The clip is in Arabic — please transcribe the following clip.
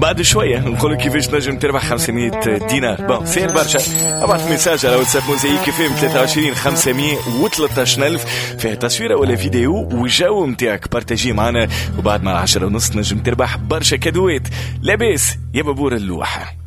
بعد شوية نقول كيفاش نجم تربح 500 دينار. بون سهل برشا، ابعث ميساج على واتساب موزايك FM 23 513 ألف فيها تصويرة ولا فيديو والجو متاعك بارتاجي معنا، وبعد ما 10:30 نجم تربح برشا كادوات. لاباس يا بابور اللوحة.